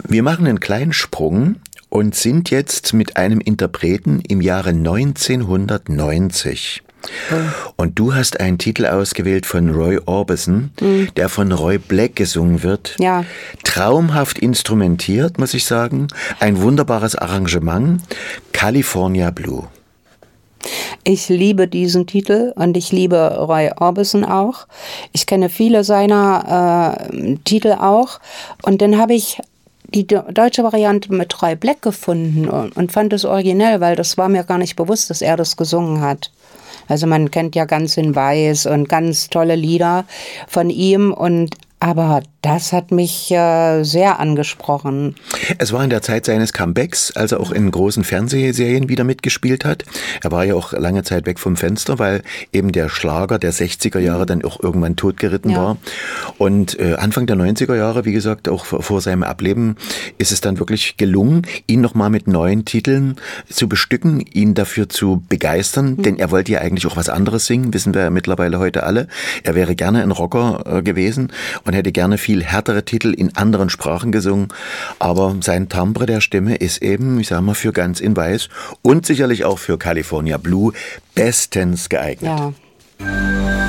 Wir machen einen kleinen Sprung und sind jetzt mit einem Interpreten im Jahre 1990. Und du hast einen Titel ausgewählt von Roy Orbison, der von Roy Black gesungen wird. Ja. Traumhaft instrumentiert, muss ich sagen. Ein wunderbares Arrangement. California Blue. Ich liebe diesen Titel und ich liebe Roy Orbison auch. Ich kenne viele seiner Titel auch. Und dann habe ich die deutsche Variante mit Roy Black gefunden und fand es originell, weil das war mir gar nicht bewusst, dass er das gesungen hat. Also man kennt ja Ganz in Weiß und ganz tolle Lieder von ihm, aber das hat mich sehr angesprochen. Es war in der Zeit seines Comebacks, als er auch in großen Fernsehserien wieder mitgespielt hat. Er war ja auch lange Zeit weg vom Fenster, weil eben der Schlager der 60er Jahre dann auch irgendwann totgeritten war. Und Anfang der 90er Jahre, wie gesagt, auch vor seinem Ableben, ist es dann wirklich gelungen, ihn nochmal mit neuen Titeln zu bestücken, ihn dafür zu begeistern, denn er wollte ja eigentlich auch was anderes singen, wissen wir ja mittlerweile heute alle. Er wäre gerne ein Rocker gewesen und hätte gerne viel härtere Titel in anderen Sprachen gesungen, aber sein Timbre der Stimme ist eben, ich sag mal, für Ganz in Weiß und sicherlich auch für California Blue bestens geeignet. Ja.